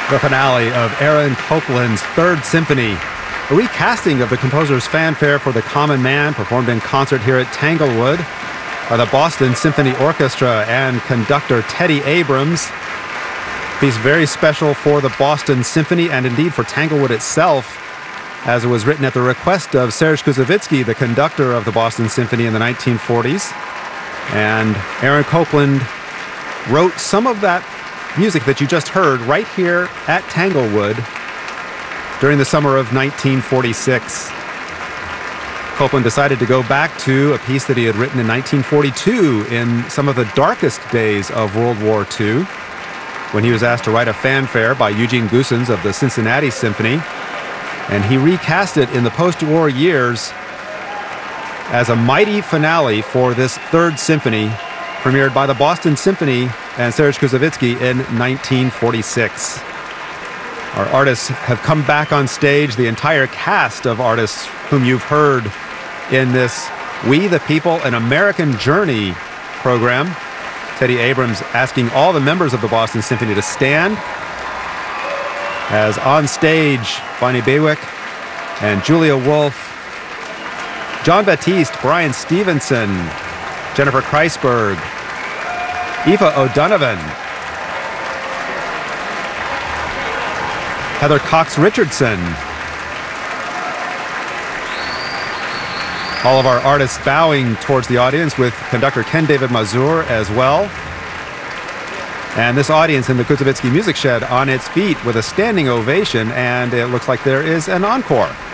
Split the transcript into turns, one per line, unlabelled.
The finale of Aaron Copland's Third Symphony, a recasting of the composer's fanfare for the Common Man, performed in concert here at Tanglewood by the Boston Symphony Orchestra and conductor Teddy Abrams. Piece very special for the Boston Symphony and indeed for Tanglewood itself, as it was written at the request of Serge Koussevitzky, the conductor of the Boston Symphony in the 1940s. And Aaron Copland wrote some of that music that you just heard right here at Tanglewood during the summer of 1946. Copland decided to go back to a piece that he had written in 1942 in some of the darkest days of World War II, when he was asked to write a fanfare by Eugene Goossens of the Cincinnati Symphony, and he recast it in the post-war years as a mighty finale for this Third Symphony, premiered by the Boston Symphony and Serge Koussevitzky in 1946. Our artists have come back on stage, the entire cast of artists whom you've heard in this We the People, an American Journey program. Teddy Abrams asking all the members of the Boston Symphony to stand as on stage, Bonnie Bewick and Julia Wolf, John Batiste, Brian Stevenson, Jennifer Kreisberg, Aoife O'Donovan, Heather Cox Richardson. All of our artists bowing towards the audience, with conductor Ken David Mazur as well. And this audience in the Koussevitzky Music Shed on its feet with a standing ovation, and it looks like there is an encore.